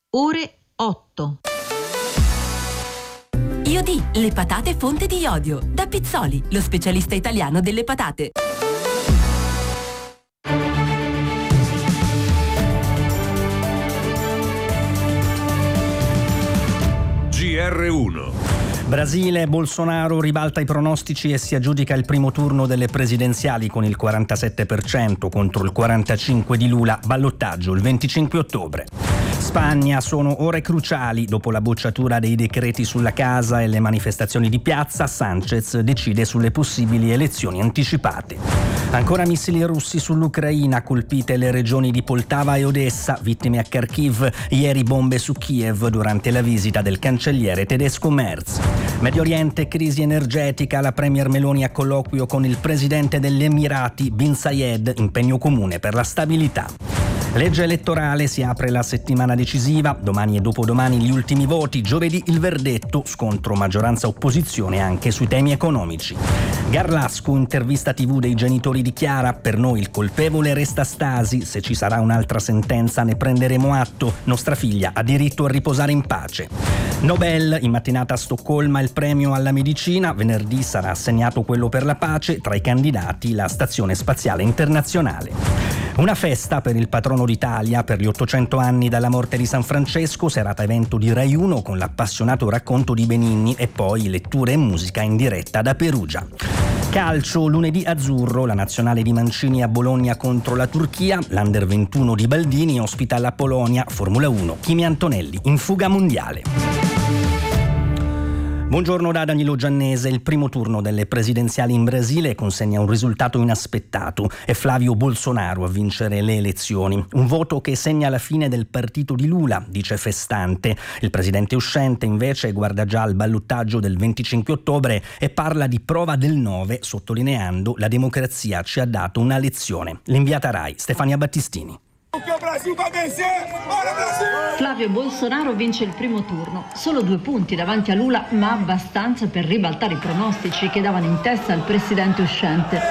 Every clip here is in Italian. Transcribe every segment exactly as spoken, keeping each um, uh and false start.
ore otto. Iodi, le patate fonte di iodio. Da Pizzoli, lo specialista italiano delle patate. G R uno. Brasile, Bolsonaro ribalta i pronostici e si aggiudica il primo turno delle presidenziali con il quarantasette per cento contro il quarantacinque per cento di Lula, ballottaggio il venticinque ottobre. Spagna, sono ore cruciali. Dopo la bocciatura dei decreti sulla casa e le manifestazioni di piazza, Sanchez decide sulle possibili elezioni anticipate. Ancora missili russi sull'Ucraina, colpite le regioni di Poltava e Odessa, vittime a Kharkiv, ieri bombe su Kiev durante la visita del cancelliere tedesco Merz. Medio Oriente, crisi energetica, la premier Meloni a colloquio con il presidente degli Emirati Bin Zayed, impegno comune per la stabilità. Legge elettorale, si apre la settimana decisiva, domani e dopodomani gli ultimi voti, giovedì il verdetto, scontro maggioranza-opposizione anche sui temi economici. Garlasco, intervista tivù dei genitori di Chiara, per noi il colpevole resta Stasi, se ci sarà un'altra sentenza ne prenderemo atto, nostra figlia ha diritto a riposare in pace. Nobel, in mattinata a Stoccolma il premio alla medicina, venerdì sarà assegnato quello per la pace, tra i candidati la Stazione Spaziale Internazionale. Una festa per il patrono d'Italia per gli ottocento anni dalla morte di San Francesco, serata evento di Rai uno con l'appassionato racconto di Benigni e poi letture e musica in diretta da Perugia. Calcio, lunedì azzurro, la nazionale di Mancini a Bologna contro la Turchia, l'Under ventuno di Baldini ospita la Polonia, Formula uno, Kimi Antonelli in fuga mondiale. Buongiorno da Danilo Giannese. Il primo turno delle presidenziali in Brasile consegna un risultato inaspettato. È Flavio Bolsonaro a vincere le elezioni. Un voto che segna la fine del partito di Lula, dice Festante. Il presidente uscente invece guarda già al ballottaggio del venticinque ottobre e parla di prova del nove, sottolineando la democrazia ci ha dato una lezione. L'inviata Rai, Stefania Battistini. Flavio Bolsonaro vince il primo turno, solo due punti davanti a Lula, ma abbastanza per ribaltare i pronostici che davano in testa al presidente uscente.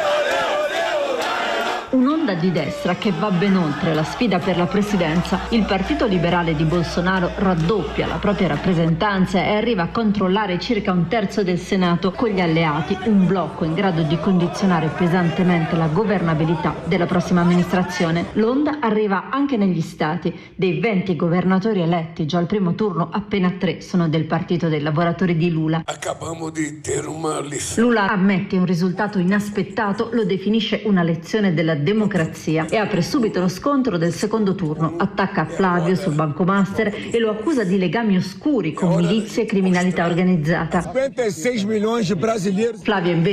Un'onda di destra che va ben oltre la sfida per la presidenza. Il Partito Liberale di Bolsonaro raddoppia la propria rappresentanza e arriva a controllare circa un terzo del Senato con gli alleati, un blocco in grado di condizionare pesantemente la governabilità della prossima amministrazione. L'onda arriva anche negli stati. Dei venti governatori eletti già al primo turno, appena tre sono del Partito dei Lavoratori di Lula. Acabamos di ter una lição. Lula ammette un risultato inaspettato, lo definisce una lezione della democrazia e apre subito lo scontro del secondo turno. Attacca Flavio sul bancomaster e lo accusa di legami oscuri con milizie e criminalità organizzata. Flavio invece